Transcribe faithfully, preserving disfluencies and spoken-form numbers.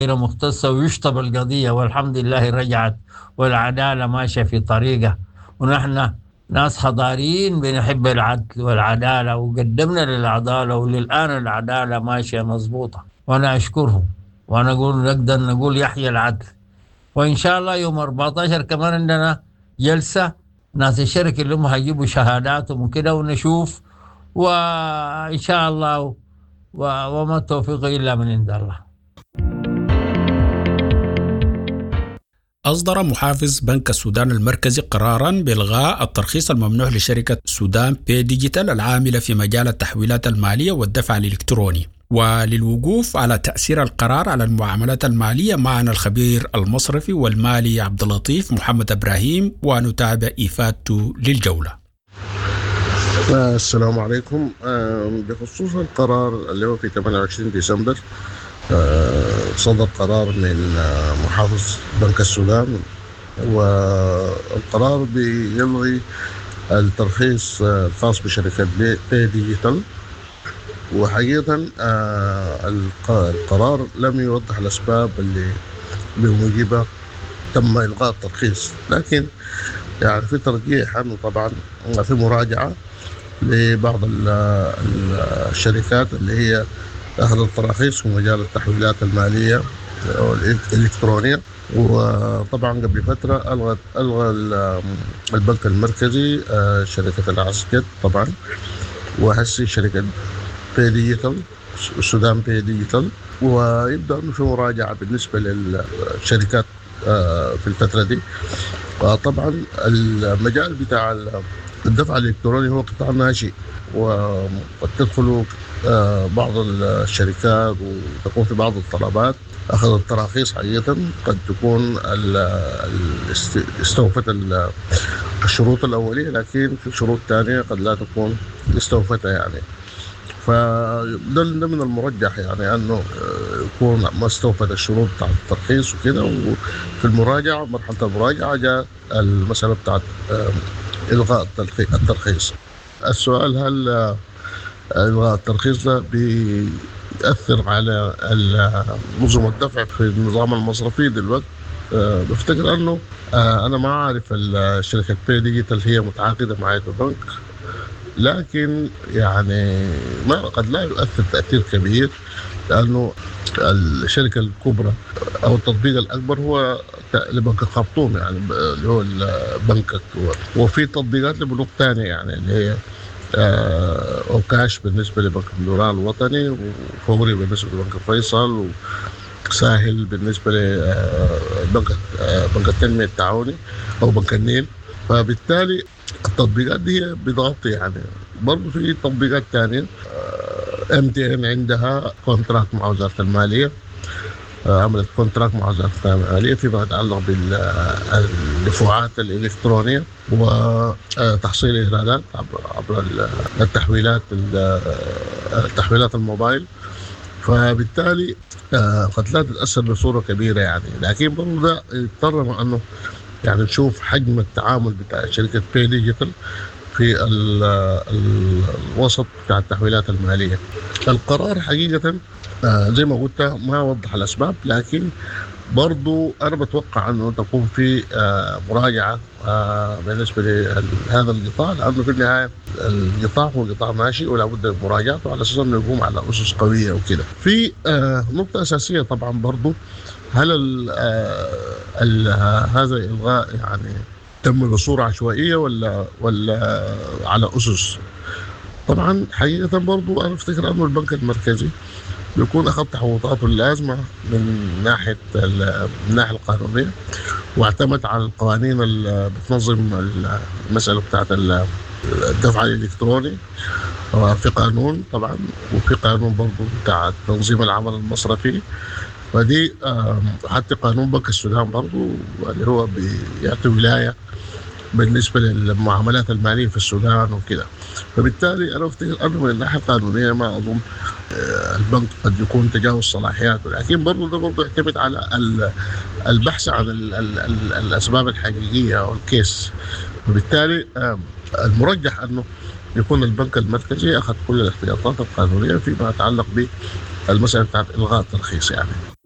مختصة ويشطب القضية، والحمد لله رجعت والعدالة ماشية في طريقة. ونحن ناس حضاريين بنحب العدل والعدالة، وقدمنا للعدالة، وللآن العدالة ماشية مظبوطة، وأنا أشكرهم. وأنا أقول نقدر نقول يحيى العدل. وإن شاء الله يوم أربعة عشر كمان عندنا جلسة، ناس الشركة اللي هم هيجيبوا شهاداتهم وكده ونشوف، وإن شاء الله و... وما التوفيق إلا من عند الله. أصدر محافظ بنك السودان المركزي قراراً بإلغاء الترخيص الممنوح لشركة سودان باي ديجيتال العاملة في مجال التحويلات المالية والدفع الإلكتروني. وللوقوف على تأثير القرار على المعاملات المالية معنا الخبير المصرفي والمالي عبد اللطيف محمد إبراهيم، ونتابع إفادته للجولة. السلام عليكم. بخصوص القرار اللي هو في ثمانية وعشرين ديسمبر صدر قرار من محافظ بنك السودان، والقرار بيلغي الترخيص الخاص بشركة باي ديجيتال. وحقيقة القرار لم يوضح الأسباب اللي بموجبها تم إلغاء الترخيص، لكن يعني في ترجيح أنه طبعا في مراجعة لبعض الشركات اللي هي أخذت التراخيص في مجال التحويلات المالية الإلكترونية. وطبعا قبل فترة ألغى ألغى البنك المركزي شركة العسكر طبعا، وهسي شركة باي ديجيتال السودان باي ديجيتال، ويبدأ أنه في مراجعة بالنسبة للشركات في الفترة دي. طبعا المجال بتاع الدفع الإلكتروني هو قطاع ناشئ، وقد تدخل بعض الشركات وتكون في بعض الطلبات أخذ التراخيص حقيقة قد تكون استوفت الشروط الأولية، لكن في شروط تانية قد لا تكون استوفتها يعني. فده من المرجح يعني أنه يكون ما استوفت الشروط بتاعت الترخيص وكده. وفي المراجعة مرحلة المراجعة جاء المسألة بتاعت إلغاء الترخيص. السؤال هل إلغاء الترخيص ده بيأثر على نظم الدفع في النظام المصرفي دلوقتي؟ أه بفتكر أنه أه أنا ما أعرف الشركة باي ديجيتال هي متعاقدة مع أي بنك، لكن يعني ما قد لا يؤثر تأثير كبير، لأنه الشركة الكبرى أو التطبيق الأكبر هو لبنك الخرطوم يعني اللي هو البنك، وفي تطبيقات لبنوك تانية يعني اللي هي أوكاش بالنسبة لبنك الدولار الوطني، وفوري بالنسبة لبنك فيصل، وساهل بالنسبة لبنك بنك التنمية التعاوني أو بنك النيل. فبالتالي التطبيقات دي بتغطي يعني. برضو في تطبيقات تانية ام تي ان عندها كونتراكت مع وزارة المالية، عملت كونتراكت مع وزارة المالية فيما يتعلق بالدفوعات الإلكترونية وتحصيل إيرادات عبر التحويلات التحويلات الموبايل. فبالتالي قد لا تتأثر بصورة كبيرة يعني، لكن برضو ده يضطر أنه يعني نشوف حجم التعامل بتاع شركة باي ديجيتال في الوسط بتاع التحويلات المالية. القرار حقيقة زي ما قلت ما وضح الأسباب، لكن برضو أنا بتوقع أنه تكون في مراجعة بالنسبة لهذا القطاع، لأنه في النهاية القطاع هو قطاع ناشئ ولا بد من مراجعته على أساس أنه يقوم على أسس قوية وكده. في نقطة أساسية طبعا برضو، هل ال ال هذا الإلغاء يعني تم بصورة عشوائية ولا ولا على أسس؟ طبعا حقيقة برضو أنا أفتكر أنه البنك المركزي بيكون أخذ تحوطاته اللازمة من ناحية من الناحية القانونية، واعتمد على القوانين اللي بتنظم المسألة بتاعت الدفع الإلكتروني. في قانون طبعا، وفي قانون برضو بتاع تنظيم العمل المصرفي، ودي حتى قانون بنك السودان برضو اللي هو بيعطي ولاية بالنسبة للمعاملات المالية في السودان وكده. فبالتالي أنا أفتكر أنه من الناحية القانونية ما أظن البنك قد يكون تجاوز صلاحياته، لكن برضو ده برضو يعتمد على البحث عن ال ال ال الأسباب الحقيقية أو الكيس. وبالتالي المرجح أنه يكون البنك المركزي أخذ كل الاحتياطات القانونية فيما يتعلق بالمسألة بتاعت إلغاء الترخيص يعني.